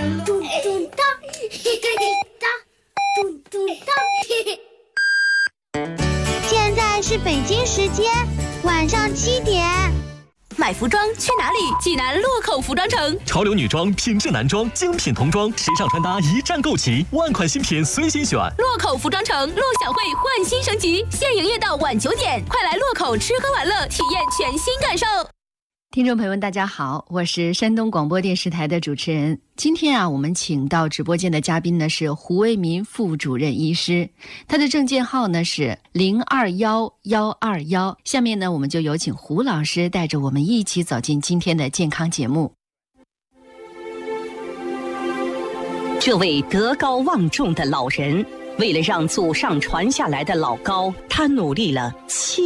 咚咚当，嘿嘿嘿当，咚咚当，嘿嘿。 现在是北京时间晚上7点。 买服装去哪里？济南洛口服装城， 潮流女装、品质男装、精品童装、时尚穿搭一站购齐，万款新品随心选。 洛口服装城陆小慧焕新升级，现营业到晚9点，快来洛口吃喝玩乐，体验全新感受。 听众朋友们，大家好，我是山东广播电视台的主持人。今天我们请到直播间的嘉宾呢是胡为民副主任医师，他的证件号呢是021121。下面呢，我们就有请胡老师带着我们一起走进今天的健康节目。 这位德高望重的老人，为了让祖上传下来的老高，他努力了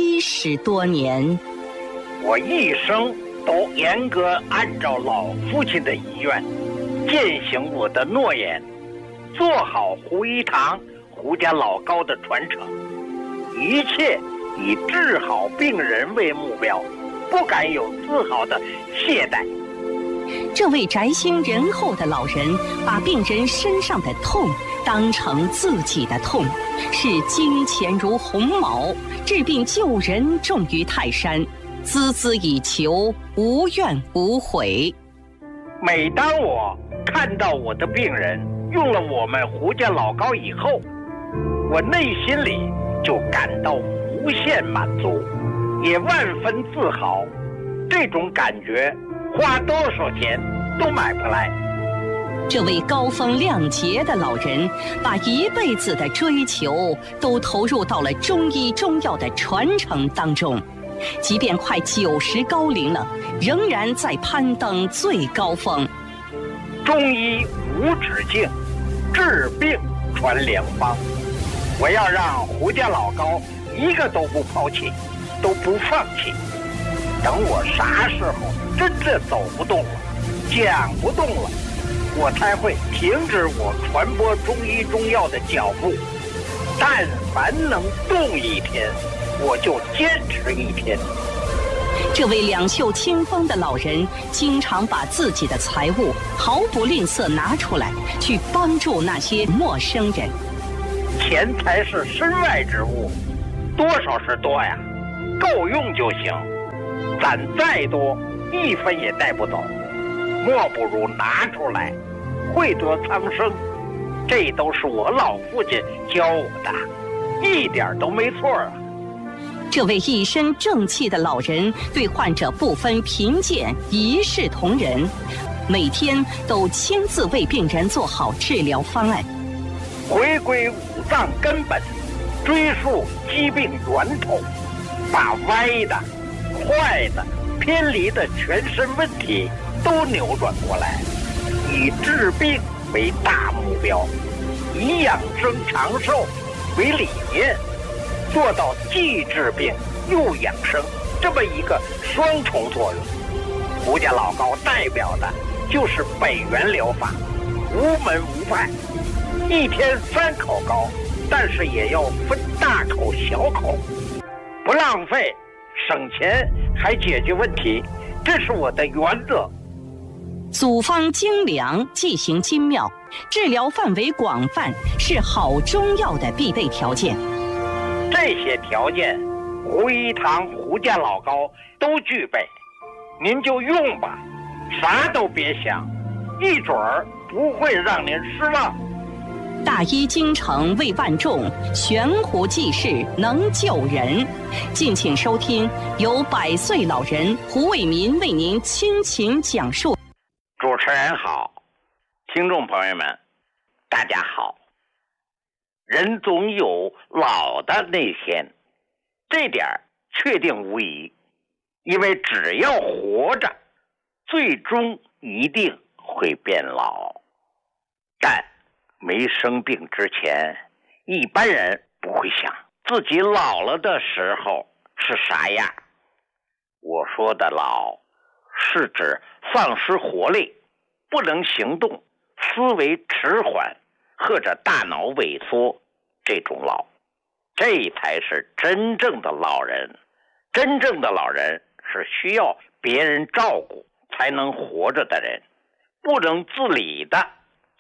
70多年。 我一生都严格按照老父亲的遗愿，践行我的诺言，做好胡一堂、胡家老高的传承，一切以治好病人为目标，不敢有丝毫的懈怠。 这位宅心仁厚的老人，把病人身上的痛当成自己的痛，视金钱如鸿毛，治病救人重于泰山，孜孜以求，无怨无悔。 每当我看到我的病人用了我们胡家老高以后，我内心里就感到无限满足，也万分自豪。这种感觉花多少钱都买不来。 这位高风亮节的老人，把一辈子的追求都投入到了中医中药的传承当中，即便快90高龄了，仍然在攀登最高峰。 中医无止境，治病传良方。我要让胡家老高一个都不抛弃，都不放弃。等我啥时候真的走不动了，讲不动了，我才会停止我传播中医中药的脚步。但凡能动一天，我就坚持一天。 这位两袖清风的老人，经常把自己的财物毫不吝啬拿出来，去帮助那些陌生人。 钱财是身外之物，多少是多呀，够用就行。攒再多，1分也带不走，莫不如拿出来，惠泽苍生。这都是我老父亲教我的，一点都没错啊。 这位一身正气的老人，对患者不分贫贱，一视同仁，每天都亲自为病人做好治疗方案， 回归五脏根本，追溯疾病源头，把歪的、坏的、偏离的全身问题都扭转过来，以治病为大目标，以养生长寿为理念，做到既治病又养生这么一个双重作用。胡家老高代表的就是北元疗法，无门无派，一天3口高，但是也要分大口小口，不浪费，省钱还解决问题，这是我的原则。 组方精良，剂型精妙，治疗范围广泛，是好中药的必备条件。 这些条件，胡一堂、胡家老高都具备，您就用吧，啥都别想，一准儿不会让您失望。 大医精诚为万众，悬壶济世能救人。敬请收听由100岁老人胡为民为您倾情讲述。 主持人好，听众朋友们，大家好。人总有老的那天，这点确定无疑，因为只要活着，最终一定会变老。但没生病之前，一般人不会想自己老了的时候是啥样。我说的老，是指丧失活力，不能行动，思维迟缓，或者大脑萎缩，这种老，这才是真正的老人。真正的老人是需要别人照顾才能活着的人，不能自理的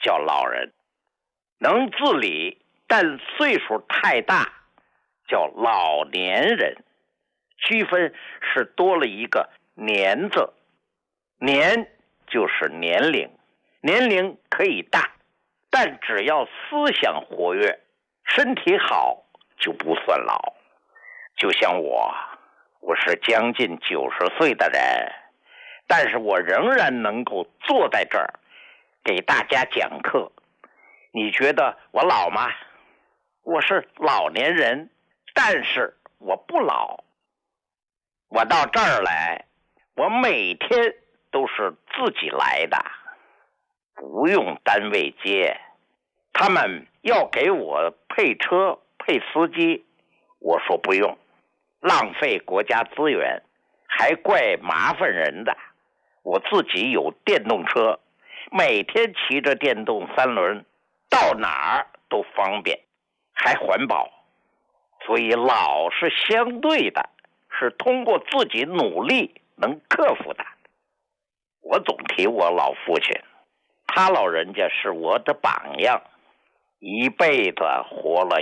叫老人，能自理但岁数太大叫老年人。区分是多了一个年字，年就是年龄，年龄可以大，但只要思想活跃，身体好就不算老。就像我是将近90岁的人，但是我仍然能够坐在这儿给大家讲课。你觉得我老吗？我是老年人，但是我不老。我到这儿来，我每天都是自己来的，不用单位接。他们要给我配车配司机，我说不用，浪费国家资源，还怪麻烦人的。我自己有电动车，每天骑着电动3轮，到哪儿都方便，还环保。所以老是相对的，是通过自己努力能克服的。我总提我老父亲，他老人家是我的榜样，一辈子活了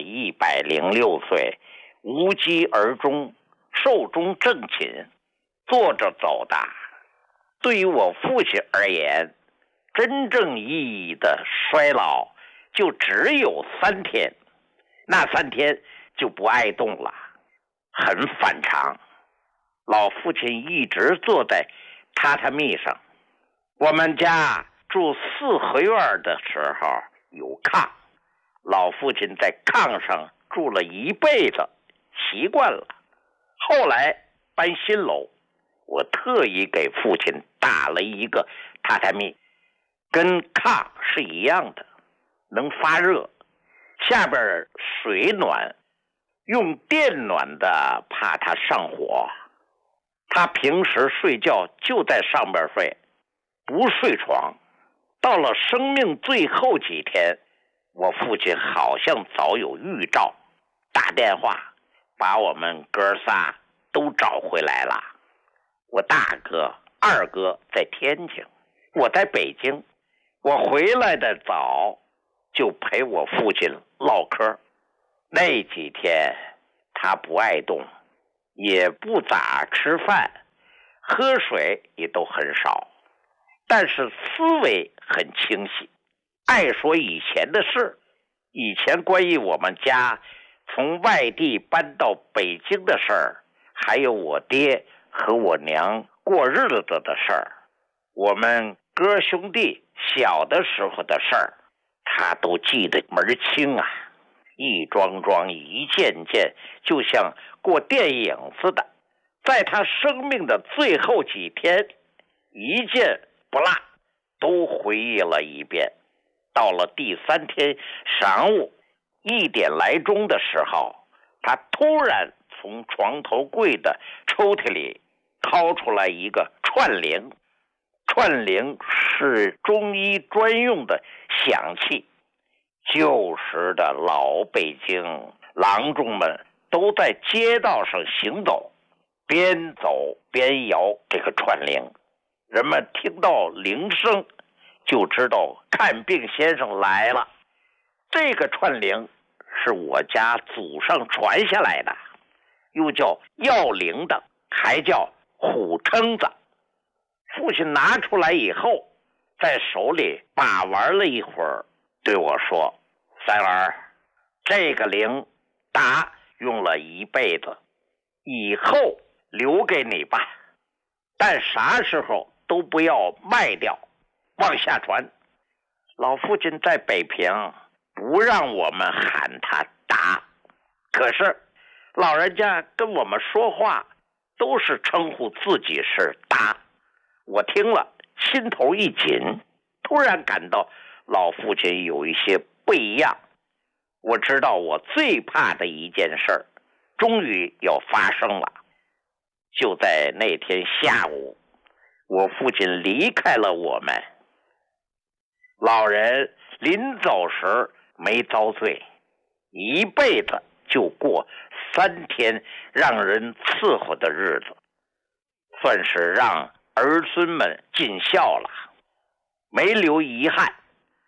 106岁，无疾而终，寿终正寝，坐着走的。对于我父亲而言，真正意义的衰老就只有3天，那3天就不爱动了，很反常。老父亲一直坐在榻榻米上。我们家住4合院的时候有炕，老父亲在炕上住了一辈子，习惯了。后来搬新楼，我特意给父亲打了一个榻榻米，跟炕是一样的，能发热，下边水暖，用电暖的怕他上火。他平时睡觉就在上边睡，不睡床。到了生命最后几天，我父亲好像早有预兆，打电话把我们哥仨都找回来了。我大哥、二哥在天津，我在北京。我回来的早，就陪我父亲唠嗑。那几天他不爱动，也不咋吃饭，喝水也都很少，但是思维很清晰，爱说以前的事，以前关于我们家从外地搬到北京的事儿，还有我爹和我娘过日子的事儿，我们哥兄弟小的时候的事儿，他都记得门清啊，一桩桩一件件，就像过电影似的。在他生命的最后几天，一件不落都回忆了一遍。到了第3天晌午1点来钟的时候，他突然从床头柜的抽屉里掏出来一个串铃。串铃是中医专用的响器，旧时的老北京郎中们都在街道上行走，边走边摇这个串铃，人们听到铃声就知道看病先生来了。这个串铃是我家祖上传下来的，又叫要铃的，还叫虎撑子。父亲拿出来以后，在手里把玩了一会儿，对我说：“三儿，这个铃打用了一辈子，以后留给你吧，但啥时候都不要卖掉，往下传。”老父亲在北平不让我们喊他达，可是老人家跟我们说话都是称呼自己是达。我听了心头一紧，突然感到老父亲有一些不一样。我知道我最怕的一件事终于要发生了。就在那天下午，我父亲离开了我们。老人临走时没遭罪，一辈子就过3天让人伺候的日子，算是让儿孙们尽孝了，没留遗憾。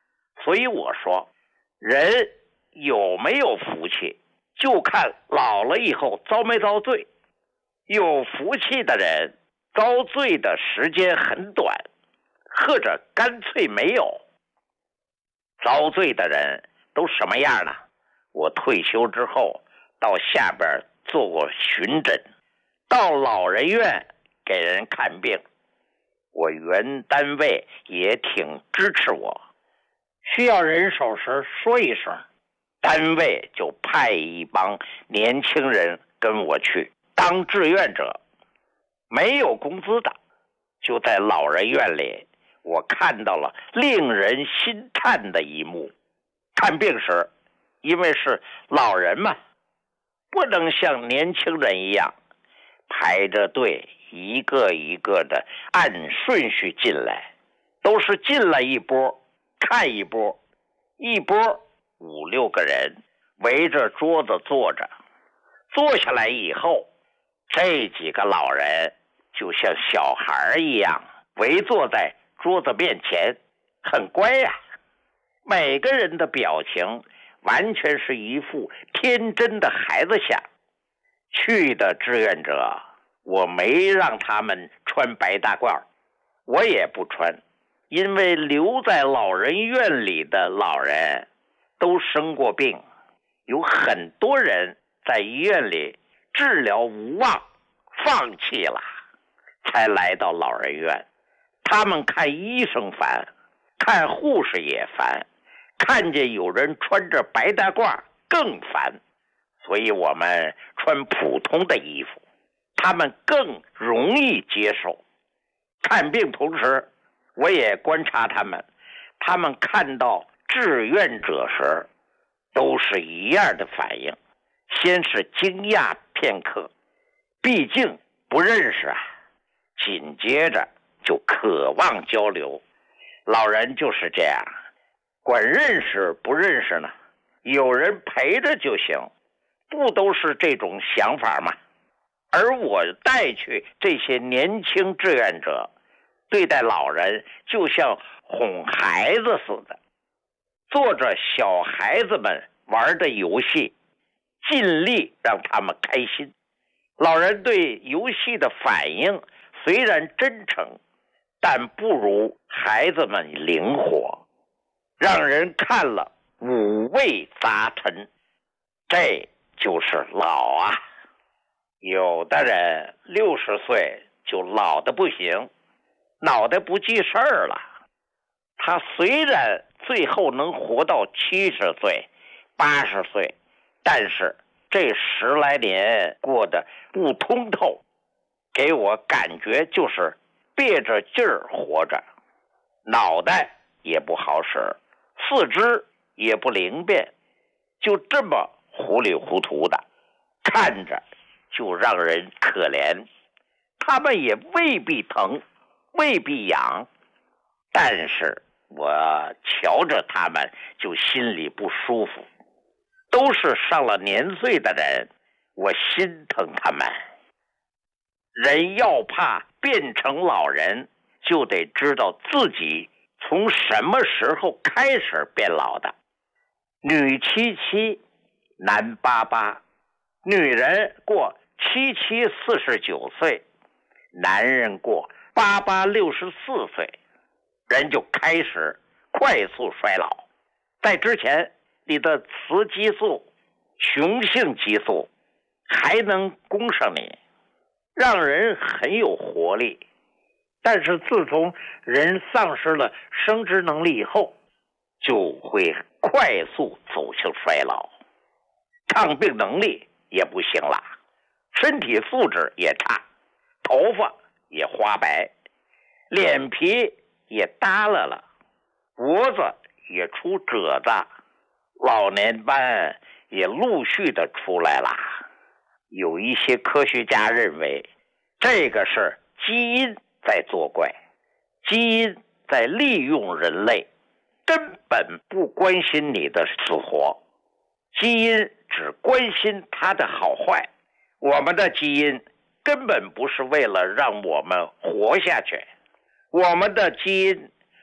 所以我说，人有没有福气，就看老了以后遭没遭罪。有福气的人遭罪的时间很短，或者干脆没有。遭罪的人都什么样呢？我退休之后到下边做过巡诊，到老人院给人看病，我原单位也挺支持我，需要人手时说一声，单位就派一帮年轻人跟我去当志愿者，没有工资的。就在老人院里，我看到了令人心叹的一幕。看病时，因为是老人嘛，不能像年轻人一样排着队一个一个的按顺序进来，都是进来一波看一波，一波5、6个人围着桌子坐着。坐下来以后，这几个老人就像小孩一样围坐在桌子面前，很乖呀。每个人的表情完全是一副天真的孩子相。去的志愿者，我没让他们穿白大褂，我也不穿，因为留在老人院里的老人都生过病，有很多人在医院里治疗无望，放弃了，才来到老人院。他们看医生烦，看护士也烦，看见有人穿着白大褂更烦。所以我们穿普通的衣服，他们更容易接受。看病同时，我也观察他们看到志愿者时都是一样的反应，先是惊讶片刻，毕竟不认识啊，紧接着就渴望交流。老人就是这样，管认识不认识呢，有人陪着就行，不都是这种想法吗？而我带去这些年轻志愿者，对待老人就像哄孩子似的，做着小孩子们玩的游戏，尽力让他们开心。老人对游戏的反应虽然真诚，但不如孩子们灵活，让人看了五味杂陈。这就是老啊。有的人60岁就老得不行，脑袋不记事儿了。他虽然最后能活到70岁、80岁，但是这10来年过得不通透，给我感觉就是憋着劲儿活着，脑袋也不好使，四肢也不灵便，就这么糊里糊涂的，看着就让人可怜。他们也未必疼，未必痒，但是我瞧着他们就心里不舒服。都是上了年岁的人，我心疼他们。人要怕变成老人，就得知道自己从什么时候开始变老的。女77，男88，女人过77 49岁，男人过88 64岁，人就开始快速衰老。在之前，你的雌激素、雄性激素还能供上你，让人很有活力。但是自从人丧失了生殖能力以后，就会快速走向衰老，抗病能力也不行了，身体素质也差，头发也花白，脸皮也耷拉了，脖子也出褶子，老年斑也陆续的出来了。有一些科学家认为，这个是基因在作怪，基因在利用人类，根本不关心你的死活，基因只关心它的好坏。我们的基因根本不是为了让我们活下去，我们的基因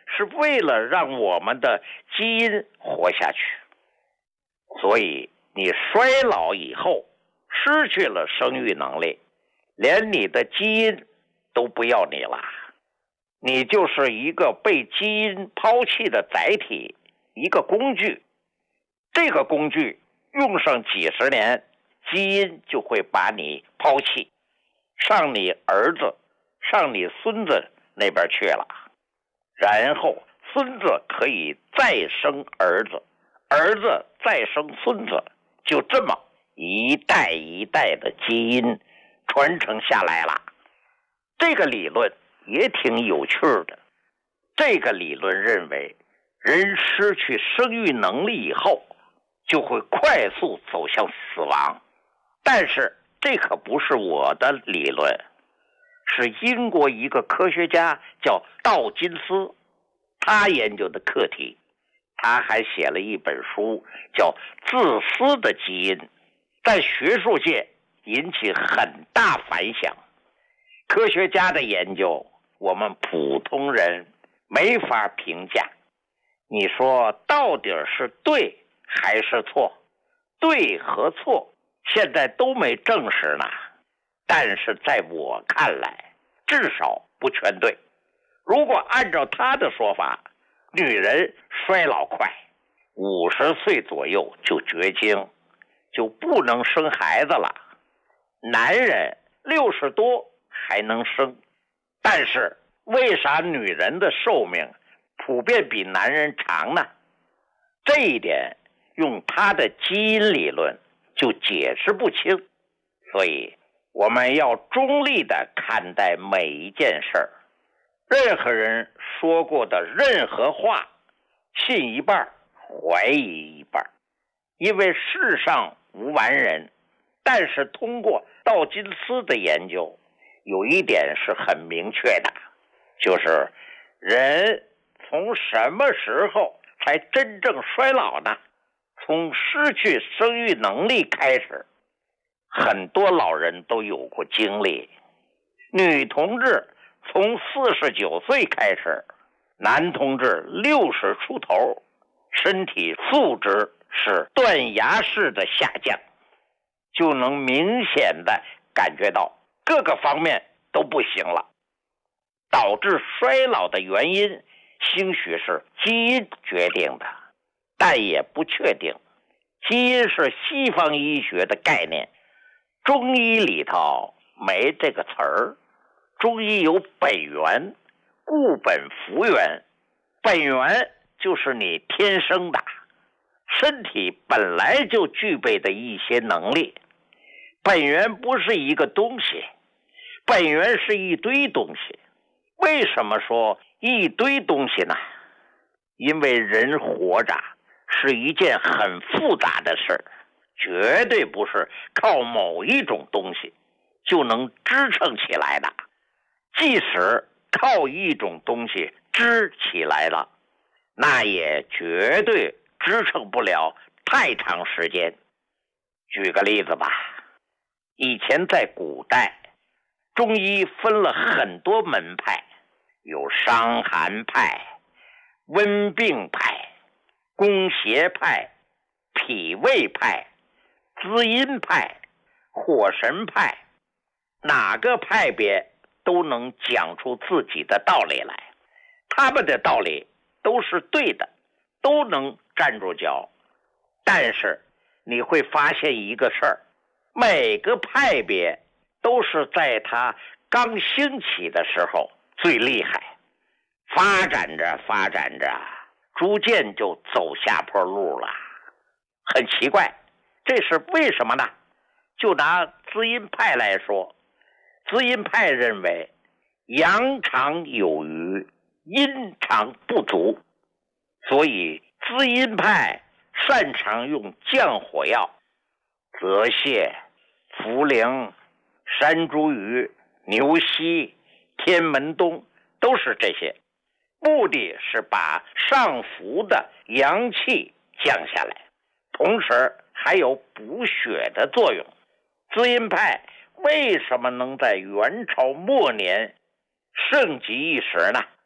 是为了让我们的基因活下去。所以你衰老以后失去了生育能力，连你的基因都不要你了，你就是一个被基因抛弃的载体，一个工具。这个工具用上几十年，基因就会把你抛弃，上你儿子上你孙子那边去了，然后孙子可以再生儿子，儿子再生孙子，就这么一代一代的基因传承下来了。这个理论也挺有趣的。这个理论认为，人失去生育能力以后就会快速走向死亡。但是这可不是我的理论，是英国一个科学家叫道金斯，他研究的课题。他还写了一本书叫《自私的基因》，在学术界引起很大反响。科学家的研究我们普通人没法评价，你说到底是对还是错？对和错现在都没证实呢，但是在我看来至少不全对。如果按照他的说法，女人衰老快，50岁左右就绝经，就不能生孩子了。男人60多还能生，但是为啥女人的寿命普遍比男人长呢？这一点用他的基因理论就解释不清。所以我们要中立地看待每一件事儿，任何人说过的任何话，信一半怀疑一半。因为世上无完人，但是通过道金斯的研究，有一点是很明确的，就是人从什么时候才真正衰老呢？从失去生育能力开始。很多老人都有过经历，女同志从49岁开始，男同志60出头，身体素质是断崖式的下降，就能明显的感觉到各个方面都不行了。导致衰老的原因兴许是基因决定的，但也不确定。基因是西方医学的概念，中医里头没这个词儿。中医有本源，固本复原。本源就是你天生的，身体本来就具备的一些能力。本源不是一个东西，本源是一堆东西。为什么说一堆东西呢？因为人活着是一件很复杂的事，绝对不是靠某一种东西就能支撑起来的。即使靠一种东西支起来了，那也绝对支撑不了太长时间。举个例子吧，以前在古代，中医分了很多门派，有伤寒派、温病派、攻邪派、脾胃派、滋阴派、火神派，哪个派别都能讲出自己的道理来，他们的道理都是对的，都能站住脚。但是你会发现一个事儿，每个派别都是在它刚兴起的时候最厉害，发展着发展着，逐渐就走下坡路了。很奇怪，这是为什么呢？就拿滋阴派来说，滋阴派认为阳常有余，阴常不足，所以滋阴派擅长用降火药，泽泻、茯苓、山茱萸、牛膝、天门冬，都是这些，目的是把上浮的阳气降下来，同时还有补血的作用。滋阴派为什么能在元朝末年盛极一时呢？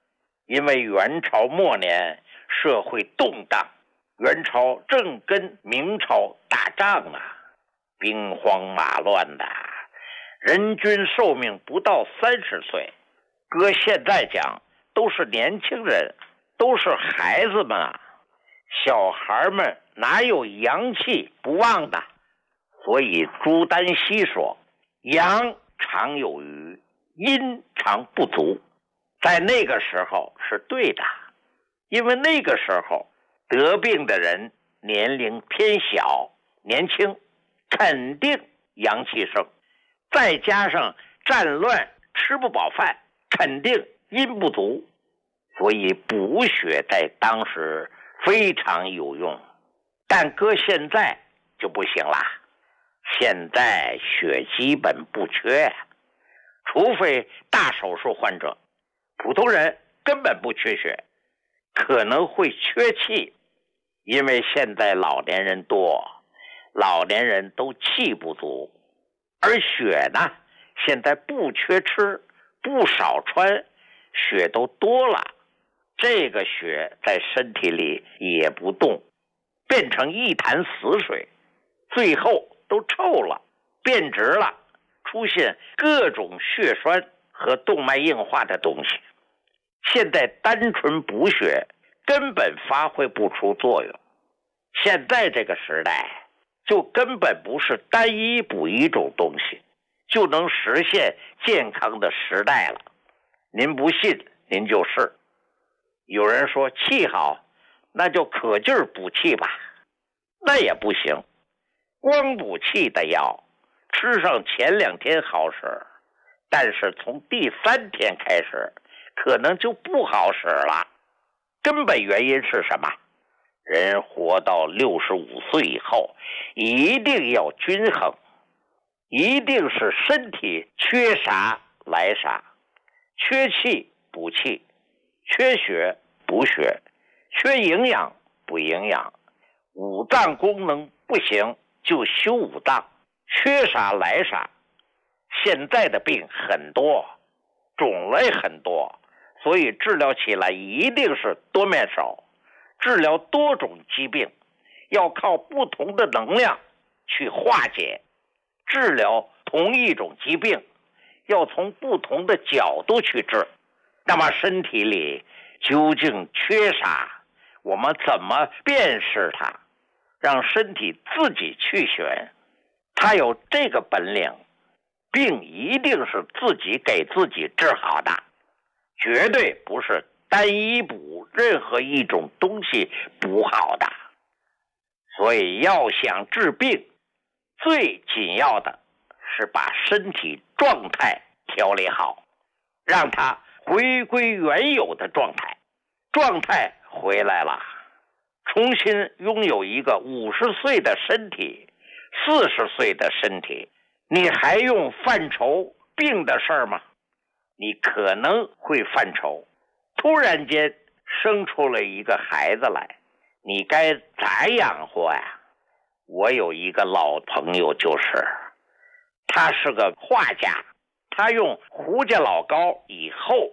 因为元朝末年社会动荡，元朝正跟明朝打仗啊，兵荒马乱的，人均寿命不到30岁，搁现在讲都是年轻人，都是孩子们啊，小孩们哪有阳气不旺的？所以朱丹溪说，阳常有余，阴常不足。在那个时候是对的，因为那个时候得病的人年龄偏小，年轻，肯定阳气盛，再加上战乱吃不饱饭，肯定阴不足，所以补血在当时非常有用。但搁现在就不行了，现在血基本不缺，除非大手术患者，普通人根本不缺血，可能会缺气，因为现在老年人多，老年人都气不足，而血呢，现在不缺吃，不少穿，血都多了，这个血在身体里也不动，变成一潭死水，最后都臭了，变质了，出现各种血栓和动脉硬化的东西。现在单纯补血根本发挥不出作用，现在这个时代就根本不是单一补一种东西就能实现健康的时代了。您不信您就是。有人说气好，那就可劲儿补气吧，那也不行，光补气的药吃上前2天好使，但是从第3天开始可能就不好使了。根本原因是什么？人活到65岁以后一定要均衡，一定是身体缺啥来啥，缺气补气，缺血补血，缺营养补营养，五脏功能不行就修五脏，缺啥来啥。现在的病很多，种类很多，所以治疗起来一定是多面手，治疗多种疾病要靠不同的能量去化解，治疗同一种疾病要从不同的角度去治。那么身体里究竟缺啥，我们怎么辨识它，让身体自己去选。它有这个本领，病一定是自己给自己治好的，绝对不是单一补任何一种东西补好的。所以要想治病，最紧要的是把身体状态调理好，让它回归原有的状态。状态回来了，重新拥有一个50岁的身体，40岁的身体，你还用犯愁病的事儿吗？你可能会犯愁，突然间生出了一个孩子来，你该咋养活呀？我有一个老朋友，他是个画家，他用胡家老膏以后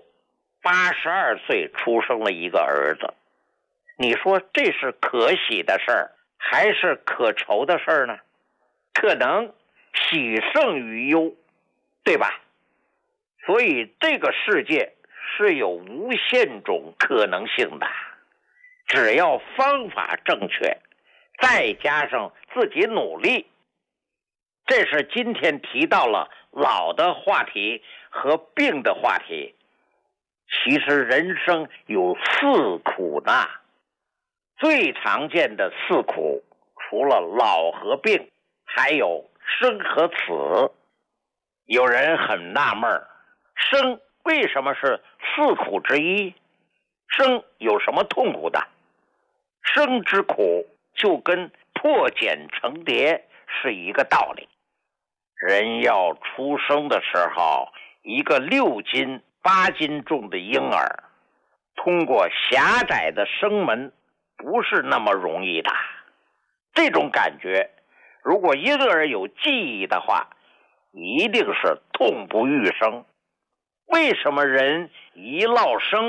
82岁出生了一个儿子。你说这是可喜的事儿还是可愁的事儿呢？可能喜胜于忧，对吧？所以这个世界是有无限种可能性的，只要方法正确，再加上自己努力。这是今天提到了老的话题和病的话题。其实人生有4苦呢，最常见的4苦除了老和病，还有生和死。有人很纳闷，生为什么是4苦之一？生有什么痛苦的？生之苦就跟破茧成蝶是一个道理。人要出生的时候，一个6斤8斤重的婴儿通过狭窄的生门不是那么容易的。这种感觉如果婴儿有记忆的话，一定是痛不欲生。为什么人一落生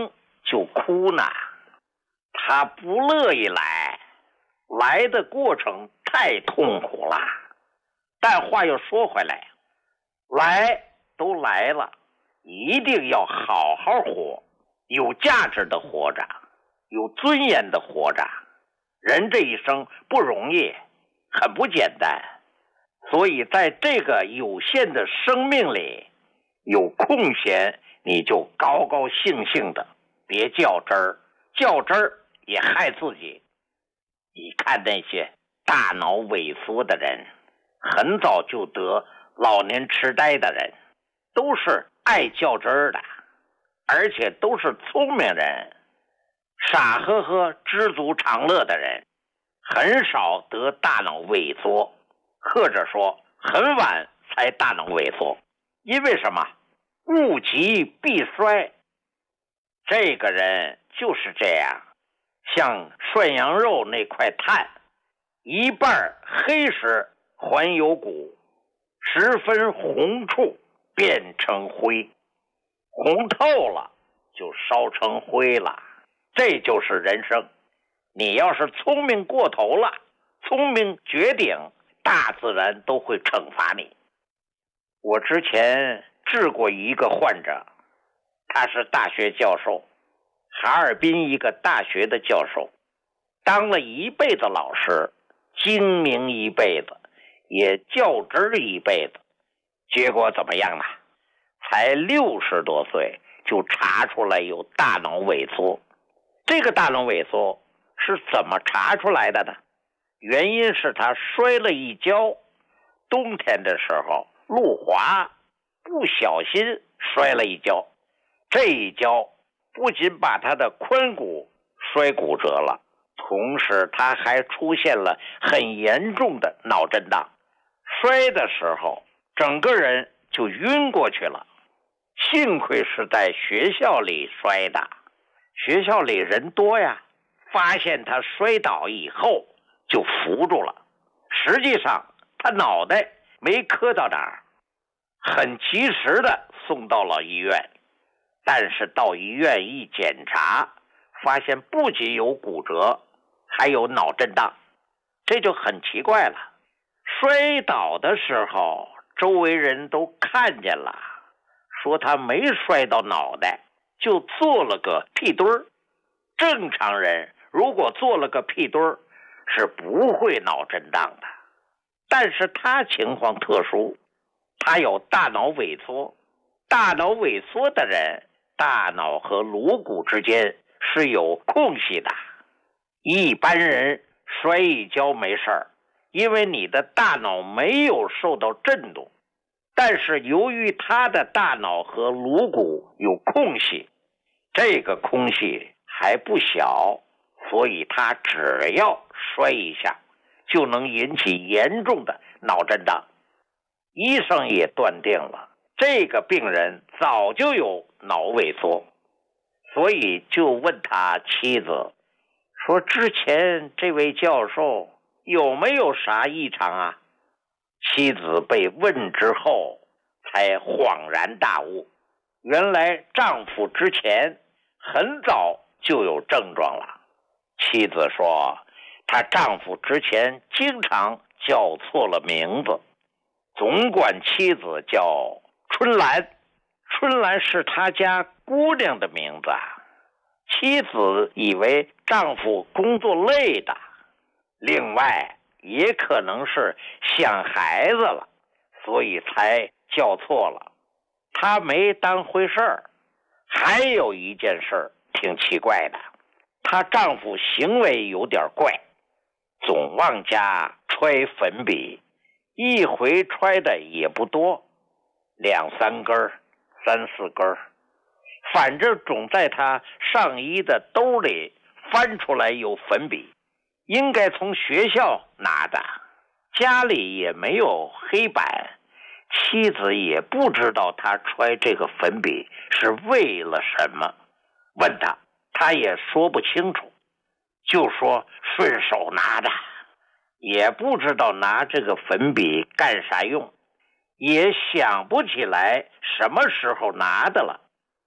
就哭呢。他不乐意来的过程太痛苦了。但话又说回来，来都来了，一定要好好活，有价值的活着，有尊严的活着。人这一生不容易，很不简单，所以在这个有限的生命里，有空闲你就高高兴兴的，别较真儿，较真儿也害自己。你看那些大脑萎缩的人，很早就得老年痴呆的人，都是爱较真儿的，而且都是聪明人，傻呵呵知足常乐的人，很少得大脑萎缩，或者说很晚才大脑萎缩。因为什么？物极必衰。这个人就是这样，像涮羊肉那块炭，一半黑时还有骨，十分红处变成灰，红透了就烧成灰了。这就是人生。你要是聪明过头了，聪明绝顶，大自然都会惩罚你。我之前治过一个患者，他是大学教授，哈尔滨一个大学的教授，当了一辈子老师，精明一辈子，也较真一辈子。结果怎么样呢？才60多岁就查出来有大脑萎缩。这个大脑萎缩是怎么查出来的呢？原因是他摔了一跤，冬天的时候路滑，不小心摔了一跤。这一跤不仅把他的髋骨摔骨折了，同时他还出现了很严重的脑震荡。摔的时候整个人就晕过去了。幸亏是在学校里摔的，学校里人多呀，发现他摔倒以后就扶住了。实际上他脑袋没磕到哪儿，很及时的送到了医院。但是到医院一检查，发现不仅有骨折，还有脑震荡。这就很奇怪了。摔倒的时候周围人都看见了，说他没摔到脑袋，就做了个屁墩儿。正常人如果做了个屁墩儿是不会脑震荡的，但是他情况特殊，他有大脑萎缩。大脑萎缩的人，大脑和颅骨之间是有空隙的。一般人摔一跤没事儿，因为你的大脑没有受到震动。但是由于他的大脑和颅骨有空隙，这个空隙还不小，所以他只要摔一下就能引起严重的脑震荡。医生也断定了这个病人早就有脑萎缩，所以就问他妻子说，之前这位教授有没有啥异常啊？妻子被问之后才恍然大悟，原来丈夫之前很早就有症状了。妻子说，她丈夫之前经常叫错了名字，总管妻子叫春兰。春兰是他家姑娘的名字。妻子以为丈夫工作累的，另外也可能是想孩子了，所以才叫错了。她没当回事儿。还有一件事挺奇怪的，她丈夫行为有点怪，总往家揣粉笔，一回揣的也不多，2、3根、3、4根，反正总在他上衣的兜里翻出来有粉笔，应该从学校拿的。家里也没有黑板，妻子也不知道他揣这个粉笔是为了什么，问他，他也说不清楚，就说顺手拿的，也不知道拿这个粉笔干啥用，也想不起来什么时候拿的了。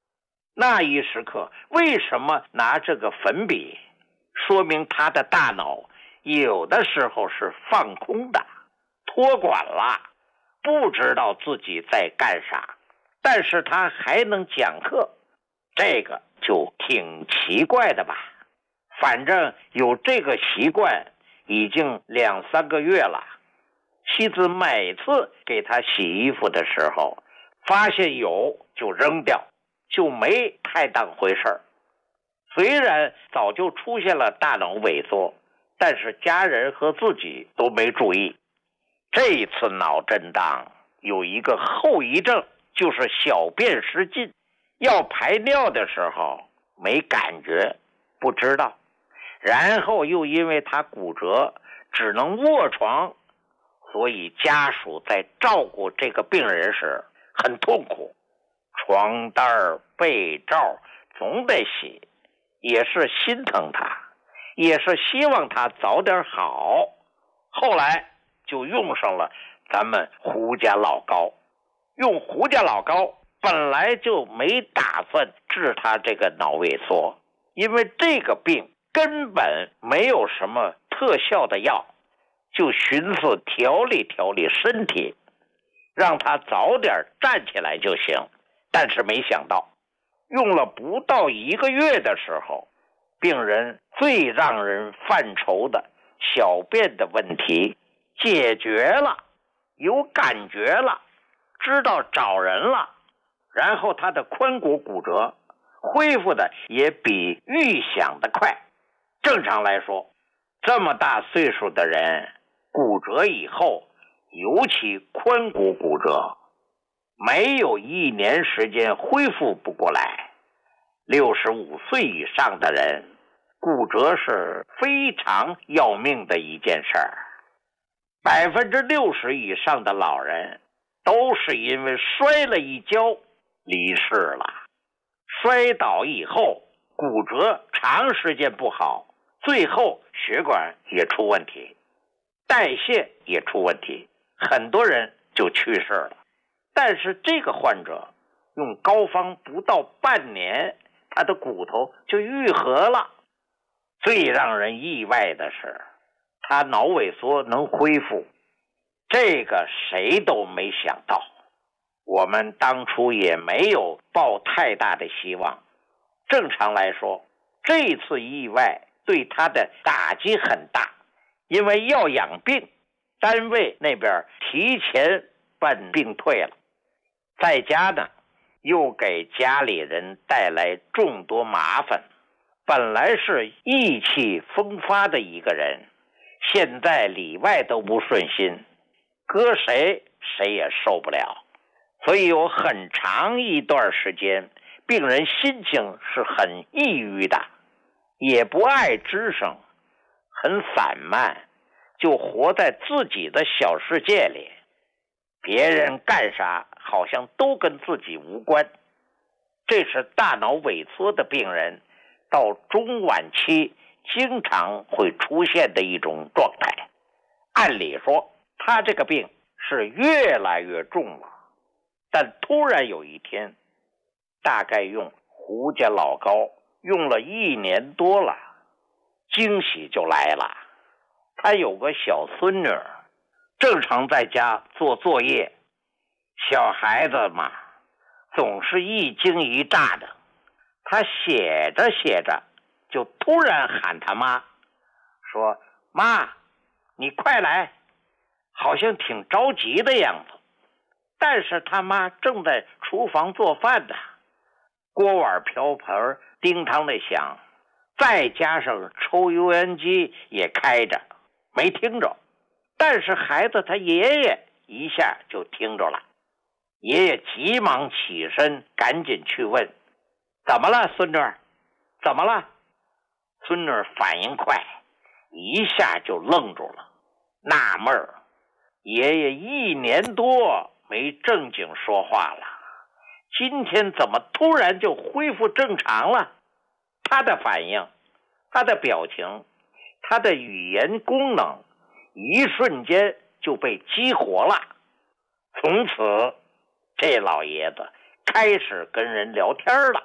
那一时刻为什么拿这个粉笔，说明他的大脑有的时候是放空的，托管了，不知道自己在干啥，但是他还能讲课，这个就挺奇怪的吧。反正有这个习惯已经2-3个月了。妻子每次给他洗衣服的时候，发现有就扔掉，就没太当回事儿。虽然早就出现了大脑萎缩，但是家人和自己都没注意。这一次脑震荡有一个后遗症，就是小便失禁，要排尿的时候没感觉，不知道，然后又因为他骨折只能卧床，所以家属在照顾这个病人时很痛苦，床单被罩总得洗，也是心疼他，也是希望他早点好。后来就用上了咱们胡家老膏。用胡家老膏本来就没打算治他这个脑萎缩，因为这个病根本没有什么特效的药，就寻思调理调理身体，让他早点站起来就行。但是没想到用了不到1个月的时候，病人最让人犯愁的小便的问题解决了，有感觉了，知道找人了，然后他的髋骨骨折恢复的也比预想的快。正常来说，这么大岁数的人骨折以后，尤其髋骨骨折，没有1年时间恢复不过来。65岁以上的人骨折是非常要命的一件事儿。60%以上的老人都是因为摔了一跤离世了。摔倒以后骨折长时间不好，最后血管也出问题，代谢也出问题，很多人就去世了。但是这个患者用膏方不到半年，他的骨头就愈合了。最让人意外的是，他脑萎缩能恢复，这个谁都没想到。我们当初也没有抱太大的希望。正常来说，这次意外对他的打击很大，因为要养病，单位那边提前办病退了，在家呢又给家里人带来众多麻烦。本来是意气风发的一个人，现在里外都不顺心，搁谁谁也受不了。所以有很长一段时间，病人心情是很抑郁的，也不爱吱声，很散漫，就活在自己的小世界里，别人干啥好像都跟自己无关。这是大脑萎缩的病人到中晚期经常会出现的一种状态。按理说他这个病是越来越重了，但突然有一天，大概用胡家老膏用了1年多了，惊喜就来了。他有个小孙女，正常在家做作业，小孩子嘛总是一惊一乍的，他写着写着就突然喊他妈，说妈你快来，好像挺着急的样子。但是他妈正在厨房做饭呢，锅碗瓢盆叮当的响，再加上抽油烟机也开着，没听着。但是孩子他爷爷一下就听着了，爷爷急忙起身赶紧去问，怎么了孙女？怎么了？孙女反应快，一下就愣住了，纳闷儿，爷爷1年多没正经说话了，今天怎么突然就恢复正常了？他的反应，他的表情，他的语言功能一瞬间就被激活了。从此这老爷子开始跟人聊天了，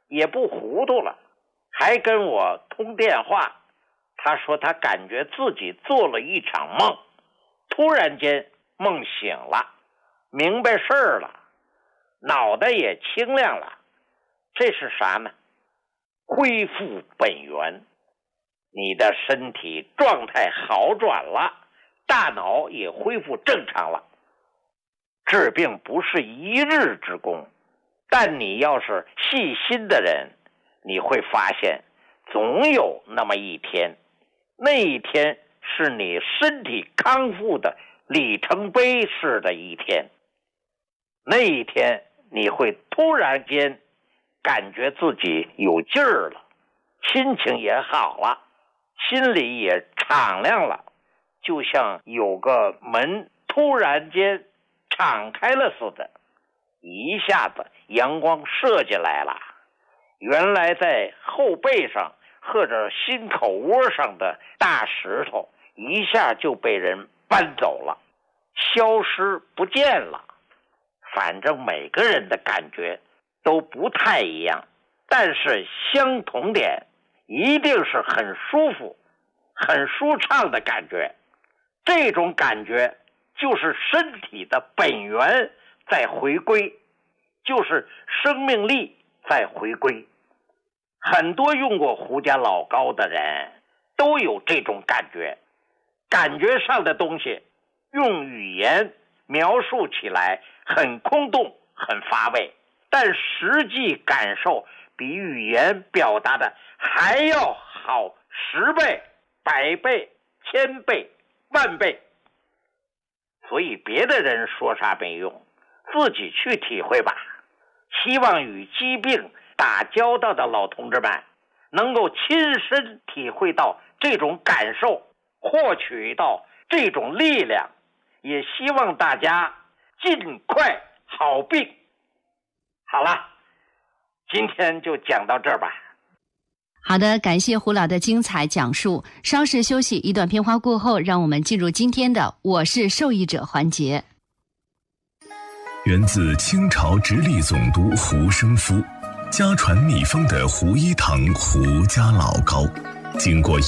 也不糊涂了，还跟我通电话。他说他感觉自己做了一场梦，突然间梦醒了，明白事儿了，脑袋也清亮了。这是啥呢？恢复本源，你的身体状态好转了，大脑也恢复正常了。治病不是一日之功，但你要是细心的人，你会发现总有那么一天，那一天是你身体康复的里程碑式的一天。那一天你会突然间感觉自己有劲儿了，心情也好了，心里也敞亮了，就像有个门突然间敞开了似的，一下子阳光射进来了，原来在后背上或者心口窝上的大石头一下就被人搬走了，消失不见了。反正每个人的感觉都不太一样，但是相同点一定是很舒服很舒畅的感觉。这种感觉就是身体的本源在回归，就是生命力在回归。很多用过胡家老膏的人都有这种感觉，感觉上的东西用语言描述起来很空洞很乏味，但实际感受比语言表达的还要好10倍、100倍、1000倍、10000倍。所以别的人说啥没用，自己去体会吧。希望与疾病打交道的老同志们能够亲身体会到这种感受，获取到这种力量，也希望大家尽快好病。好了，今天就讲到这儿吧。 好的，感谢胡老的精彩讲述。稍事休息，一段片花过后，让我们进入今天的我是受益者环节。 源自清朝直隶总督胡生夫，家传秘方的胡一堂胡家老膏，经过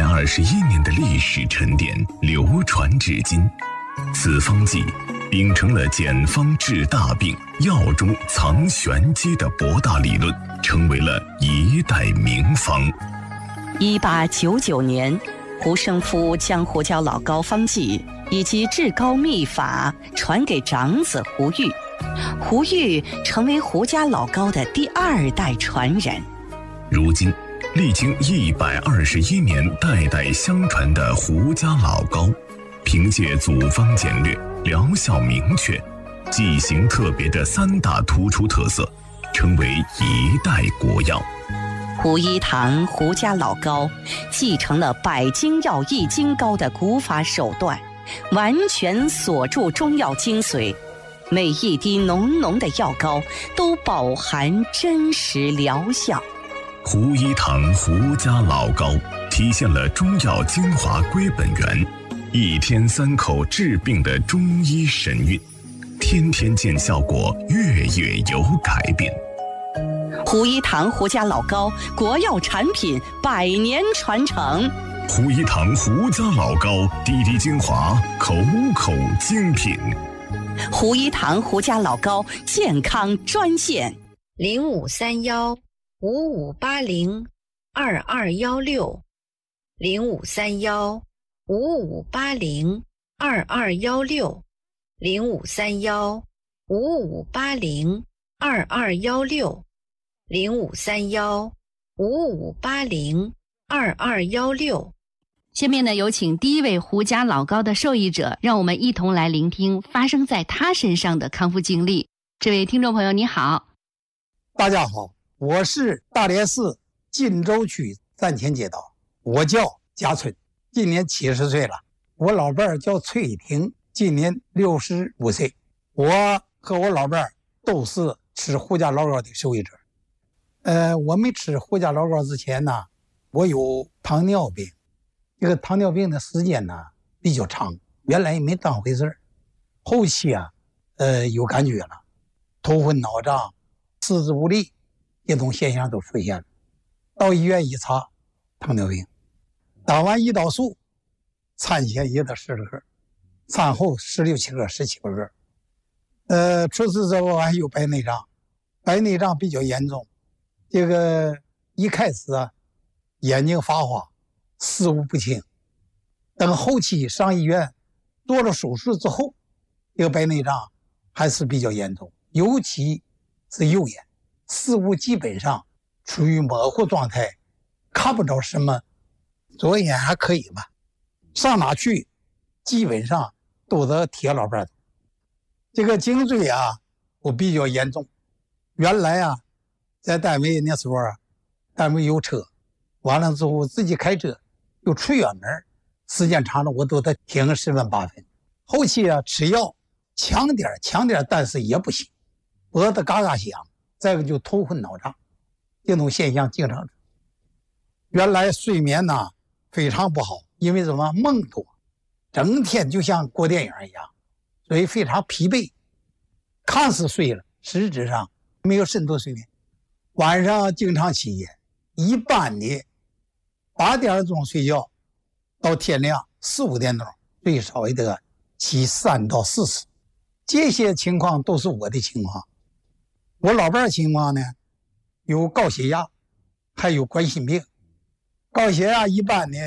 121年的历史沉淀，流传至今。此方剂秉承了简方治大病、药中藏玄机的博大理论，成为了一代名方。 1899年，胡生夫将胡家老膏方剂以及治膏秘法传给长子胡玉，胡玉成为胡家老膏的第2代传人。 如今，历经121年代代相传的胡家老膏，凭借组方简略、疗效明确、剂型特别的3大突出特色，成为一代国药。 胡一堂胡家老膏继承了百精药易筋膏的古法手段，完全锁住中药精髓，每一滴浓浓的药膏都饱含真实疗效。 胡一堂胡家老膏体现了中药精华归本源，1天3口治病的中医神韵，天天见效果，月月有改变。 胡一堂胡家老膏国药产品100年传承。 胡一堂胡家老膏滴滴精华，口口精品。 胡一堂胡家老膏健康专线 0531-5580-2216，0531-5580-2216。下面呢，有请第一位胡家老膏的受益者，让我们一同来聆听发生在他身上的康复经历。这位听众朋友你好。 大家好，我是大连市晋州区站前街道，我叫贾春，今年70岁了。我老伴儿叫崔一平，今年65岁。我和我老伴儿都是吃胡家老膏的受益者。我没吃胡家老膏之前呢，我有糖尿病。这个糖尿病的时间呢比较长，原来也没当回事儿。后期有感觉了，头昏脑胀，四肢无力， 这种现象都出现了。到医院一查，糖尿病，打完胰岛素，产前也得10个，产后16、7个、17个。除此之外还有白内障，白内障比较严重，这个一开始眼睛发花，视物不清，等后期上医院做了手术之后，这个白内障还是比较严重，尤其是右眼，视物基本上处于模糊状态，看不着什么，左眼还可以吧，上哪去基本上都得贴老伴。这个颈椎我比较严重，原来在单位那时候单位有车，完了之后自己开车又出远门，时间长了我都得停10分8分。后期吃药强点，但是也不行，脖子嘎嘎响，再一个就头昏脑胀，这种现象经常。原来睡眠非常不好，因为什么梦多，整天就像过电影一样，所以非常疲惫，看似睡了，实质上没有深度睡眠。晚上经常起夜，一般的8点钟睡觉，到天亮4、5点钟，最少也得起3到4次。这些情况都是我的情况。我老伴儿情况呢，有高血压，还有冠心病。高血压一般呢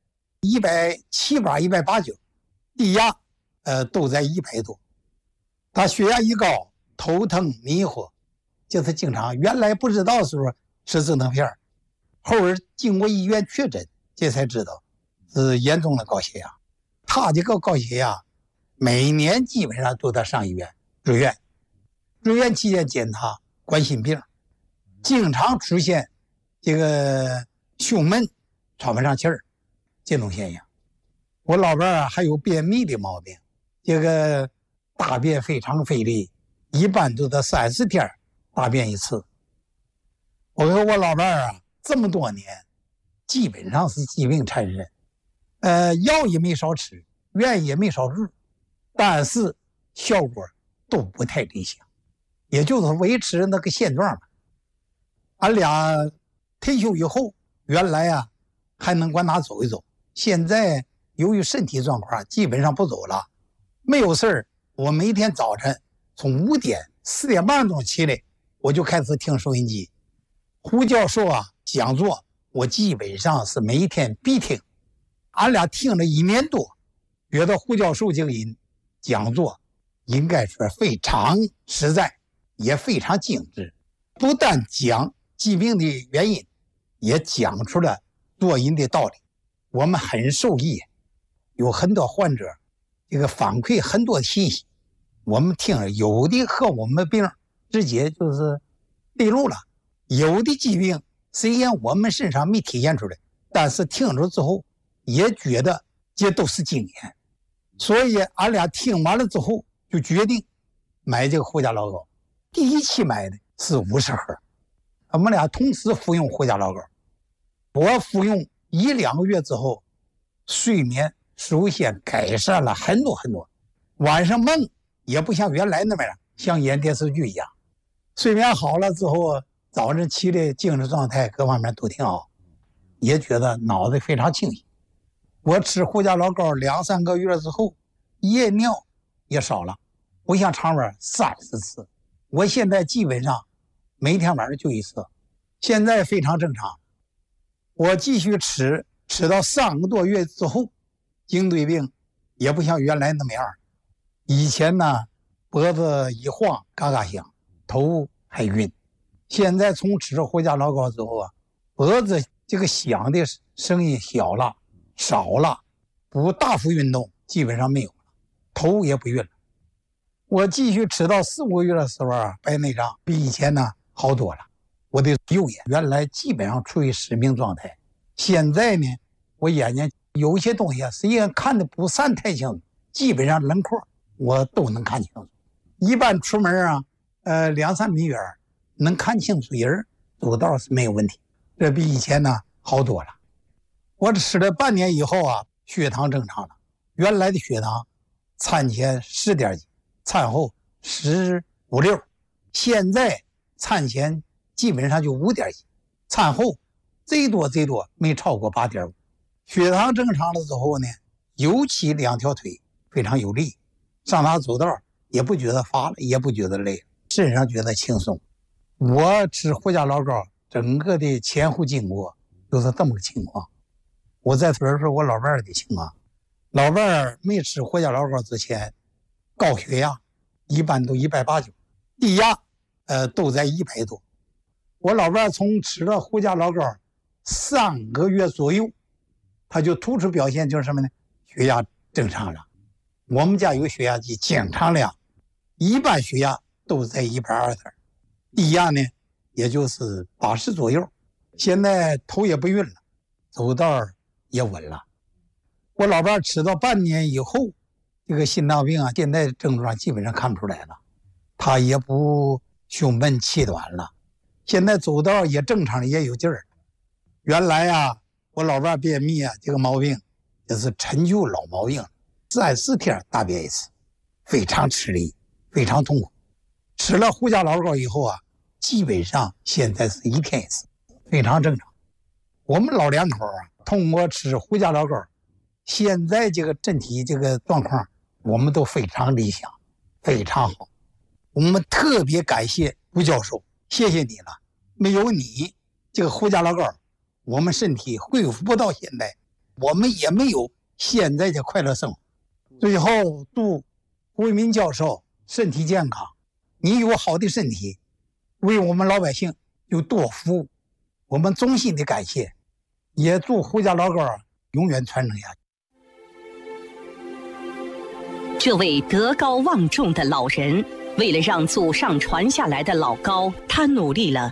170、180，低压都在100多。他血压一高，头疼迷糊，就是经常原来不知道的时候吃止疼片，后儿经过医院确诊，这才知道是严重的高血压。他这个高血压每年基本上都得上医院住院，住院期间检查冠心病，经常出现这个胸闷喘不上气儿这种现象。我老伴儿还有便秘的毛病，这个大便非常费力，一般都得30天大便一次。我和我老伴儿这么多年基本上是疾病缠身，药也没少吃，院也没少住，但是效果都不太理想，也就是维持那个现状了。俺俩退休以后，原来还能管他走一走，现在由于身体状况基本上不走了。没有事儿，我每天早晨从5点4点半钟起来，我就开始听收音机。胡教授讲座，我基本上是每天必听。俺俩听了1年多，觉得胡教授这个人讲座应该说非常实在，也非常精致，不但讲疾病的原因，也讲出了做人的道理，我们很受益。有很多患者这个反馈很多信息，我们听了，有的和我们病直接就是对路了，有的疾病虽然我们身上没体现出来，但是听了之后也觉得这都是经验。所以俺俩听完了之后就决定买这个胡家老膏。第一期买的是50盒，我们俩同时服用胡家老膏。我服用1、2个月之后，睡眠首先改善了很多，晚上梦也不像原来那么样，像演电视剧一样。睡眠好了之后，早晨起来精神状态各方面都挺好，也觉得脑子非常清醒。我吃胡家老膏2、3个月之后，夜尿也少了，不像常玩30次，我现在基本上每天晚上就1次，现在非常正常。我继续吃到3个多月之后，颈椎病也不像原来那么样。以前呢，脖子一晃嘎嘎响，头还晕。现在从吃胡家老膏之后脖子这个响的声音小了，少了，不大幅运动基本上没有了，头也不晕了。我继续吃到4、5个月的时候白内障比以前呢好多了。我的右眼原来基本上处于失明状态，现在呢，我眼睛有些东西实际上看的不算太清楚，基本上轮廓我都能看清楚。一般出门2、3米远能看清楚人，走道是没有问题，这比以前呢好多了。我吃了半年以后血糖正常了，原来的血糖产前10点几，产后15、6，现在产前基本上就5.1，餐后最多没超过8.5。血糖正常了之后呢，尤其2条腿非常有力，上哪走道也不觉得乏了，也不觉得累，身上觉得轻松。我吃胡家老膏整个的前后经过就是这么个情况。我再说说我老伴儿的情况。老伴儿没吃胡家老膏之前，高血压一般都180，低压都在100多。我老伴儿从吃了胡家老膏3个月左右，他就突出表现就是什么呢？血压正常了。我们家有血压计，经常量，一般血压都在120，低压呢也就是80左右。现在头也不晕了，走道也稳了。我老伴吃到半年以后，这个心脏病啊，现在症状基本上看不出来了，他也不胸闷气短了，现在走道也正常，也有劲儿。原来啊，我老伴便秘啊，这个毛病也是陈旧老毛病，3、4天大便一次，非常吃力，非常痛苦。吃了胡家老膏以后啊，基本上现在是1天一次，非常正常。我们老两口啊，通过吃胡家老膏，现在这个身体这个状况，我们都非常理想，非常好。我们特别感谢吴教授，谢谢你了，没有你这个胡家老膏，我们身体恢复不到现在，我们也没有现在的快乐生活。最后祝胡为民教授身体健康，你有好的身体，为我们老百姓有多服务，我们衷心的感谢，也祝胡家老膏永远传承下去。 这位德高望重的老人，为了让祖上传下来的老膏，他努力了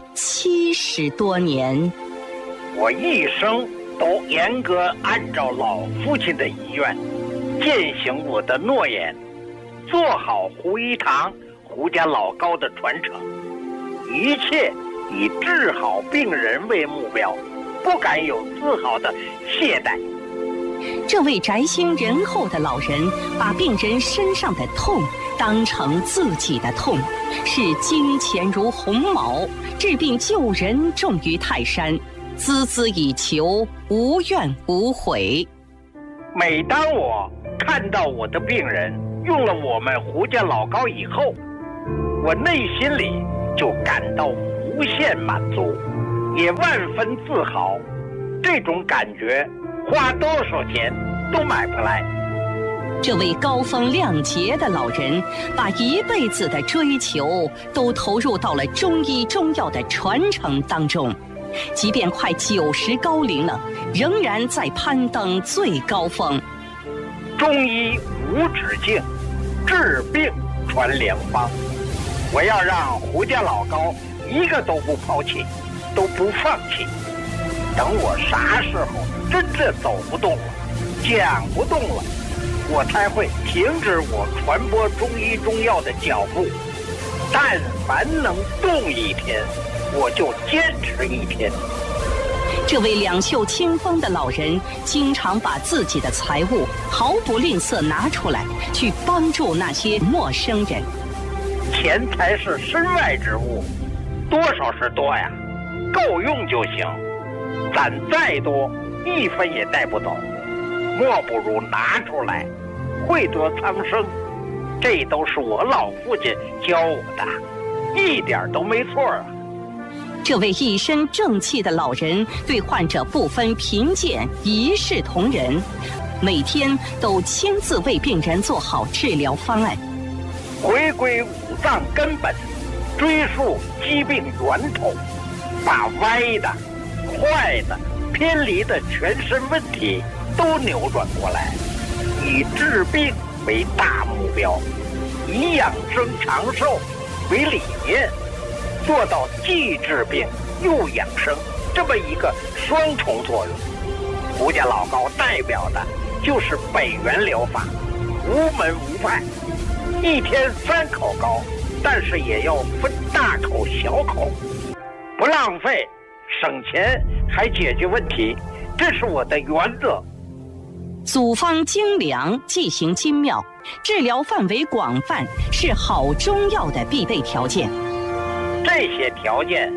70多年。 我一生都严格按照老父亲的遗愿，践行我的诺言，做好胡一堂胡家老膏的传承，一切以治好病人为目标，不敢有丝毫的懈怠。 这位宅心仁厚的老人，把病人身上的痛当成自己的痛，视金钱如鸿毛，治病救人重于泰山，孜孜以求，无怨无悔。 每当我看到我的病人用了我们胡家老膏以后，我内心里就感到无限满足，也万分自豪。这种感觉花多少钱都买不来。 这位高风亮节的老人，把一辈子的追求都投入到了中医中药的传承当中，即便快90高龄了，仍然在攀登最高峰。 中医无止境，治病传良方。我要让胡家老膏一个都不抛弃，都不放弃。等我啥时候真正走不动了，讲不动了，我才会停止我传播中医中药的脚步。但凡能动一天，我就坚持一天。 这位两袖清风的老人，经常把自己的财物毫不吝啬拿出来，去帮助那些陌生人。 钱财是身外之物，多少是多呀，够用就行。攒再多，1分也带不走，莫不如拿出来，惠泽苍生。这都是我老父亲教我的，一点都没错啊。 这位一身正气的老人，对患者不分贫贱，一视同仁，每天都亲自为病人做好治疗方案， 回归五脏根本，追溯疾病源头，把歪的、坏的、偏离的全身问题都扭转过来，以治病为大目标，以养生长寿为理念，做到既治病又养生这么一个双重作用。胡家老膏代表的就是北元疗法，无门无派，一天3口膏，但是也要分大口小口，不浪费，省钱还解决问题，这是我的原则。 组方精良，剂型精妙，治疗范围广泛，是好中药的必备条件。 这些条件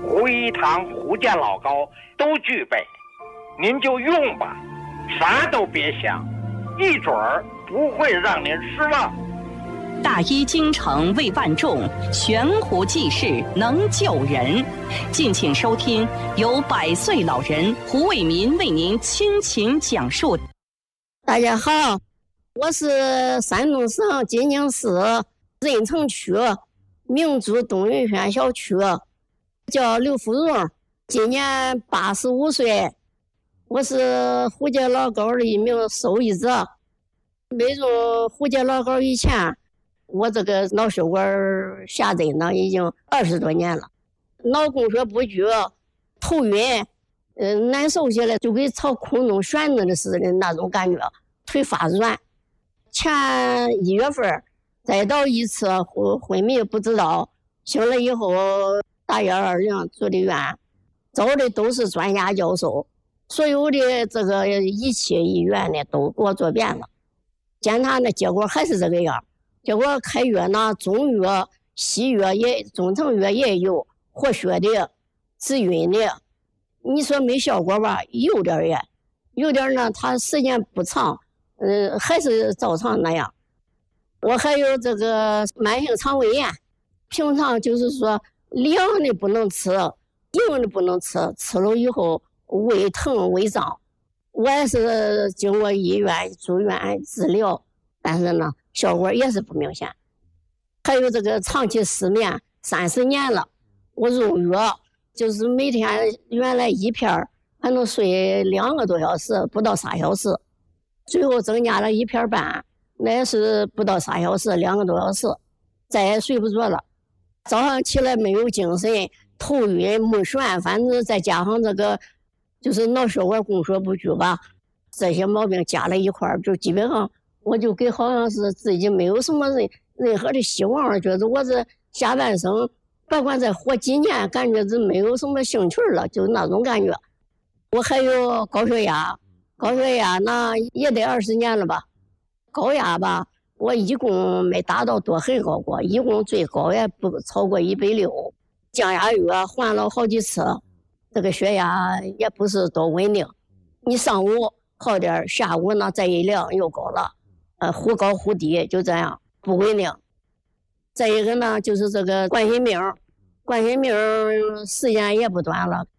胡一堂、胡家老高都具备，您就用吧，啥都别想，一准儿不会让您失望。 大医精诚为万众，悬壶济世能救人。敬请收听由100岁老人胡卫民为您倾情讲述。 大家好，我是山东省济宁市任城区明珠东云轩小区，叫刘福荣，今年85岁，我是胡家老高的一名受益者。没入胡家老高以前，我这个脑血管下坠呢，已经20多年了，脑供血不具，头晕，难受起来就跟朝空中旋着的似的那种感觉，腿发软。前1月份再到一次昏迷不知道，醒了以后打120住的院，找的都是专家教授，所有的这个仪器医院呢都给我做遍了，检查呢结果还是这个样。结果开药呢，中药、西药也中成药也有，活血的、止晕的。你说没效果吧？有点也，有点呢，它时间不长，还是照常那样。我还有这个慢性肠胃炎，平常就是说凉的不能吃，硬的不能吃，吃了以后胃疼胃胀。我也是经过医院住院治疗，但是呢效果也是不明显。还有这个长期失眠，30年了，我用药就是每天原来1片还能睡2个多小时，不到3小时，最后增加了1片半，那也是不到3小时，2个多小时，再也睡不着了。早上起来没有精神，头晕目眩，反正再加上这个就是脑血管供血不具吧，这些毛病加了一块儿，就基本上我就给好像是自己没有什么任何的希望了，觉得我这下半生别管再活几年，感觉这没有什么兴趣了，就那种感觉。我还有高血压，高血压呢也得20年了吧。高压吧，我一共没达到多很高过，一共最高也不超过160。降压药换了好几次，这个血压也不是多稳定。你上午好点，下午呢再一量又高了，忽高忽低，就这样不稳定。再一个呢，就是这个冠心病，冠心病时间也不短了，